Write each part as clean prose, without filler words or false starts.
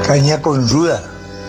Caña con ruda.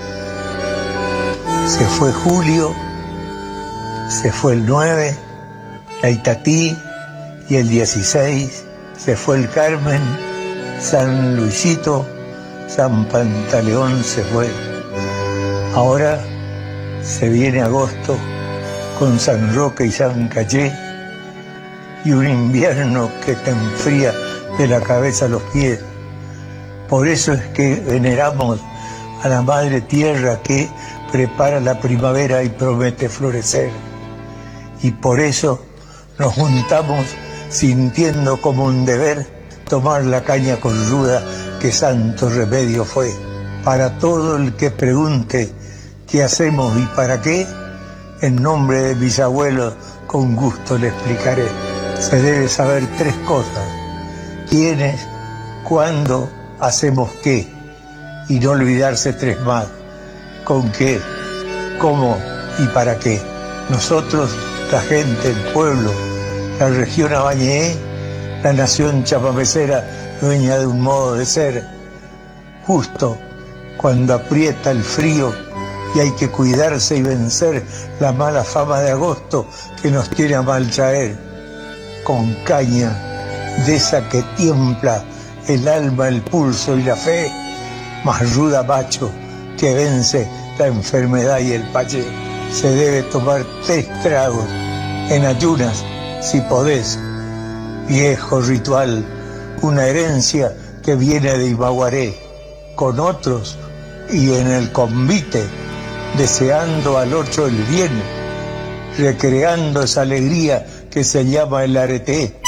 Se fue Julio, se fue el 9, la Itatí, y el 16 se fue el Carmen, San Luisito, San Pantaleón se fue. Ahora se viene agosto con San Roque y San Caché y un invierno que te enfría de la cabeza a los pies. Por eso es que veneramos a la Madre Tierra que prepara la primavera y promete florecer. Y por eso nos juntamos sintiendo como un deber tomar la caña con ruda que santo remedio fue. Para todo el que pregunte qué hacemos y para qué, en nombre de mis abuelos con gusto le explicaré. Se debe saber 3 cosas: quiénes, cuándo, hacemos qué, y no olvidarse 3 más: con qué, cómo y para qué. Nosotros, la gente, el pueblo, la región Abañé, la nación chamamecera, dueña de un modo de ser, justo cuando aprieta el frío y hay que cuidarse y vencer la mala fama de agosto que nos quiere a mal traer, con caña de esa que tiembla el alma, el pulso y la fe, más ruda macho que vence la enfermedad y el payé. Se debe tomar 3 tragos en ayunas, si podés. Viejo ritual, una herencia que viene de Ibaguaré, con otros y en el convite, deseando al 8 el bien, recreando esa alegría que se llama el areté,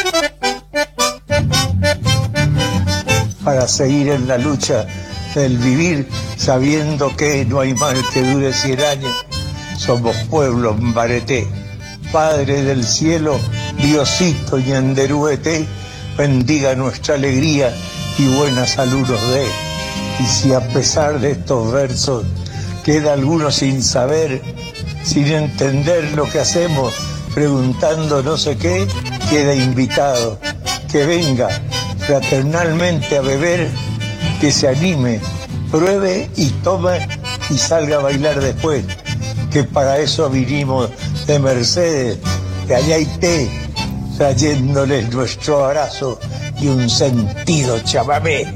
para seguir en la lucha del vivir, sabiendo que no hay mal que dure 100 años. Somos pueblo Mbareté. Padre del cielo, Diosito Ñanderueté, bendiga nuestra alegría y buena salud nos dé. Y si a pesar de estos versos queda alguno sin saber, sin entender lo que hacemos, preguntando no sé qué, queda invitado que venga fraternalmente a beber, que se anime, pruebe y tome y salga a bailar después, que para eso vinimos de Mercedes, de allá hay té, trayéndoles nuestro abrazo y un sentido chamamé.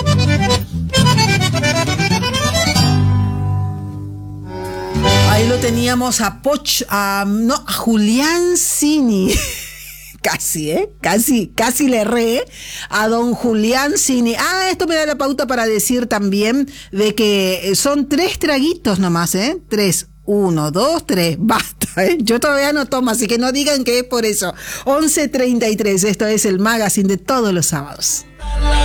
Ahí lo teníamos a a Julián Cini. Casi le erré a don Julián Cini. Esto me da la pauta para decir también de que son 3 traguitos nomás, 3. 1, 2, 3, basta, Yo todavía no tomo, así que no digan que es por eso. 11:33, esto es el magazine de todos los sábados.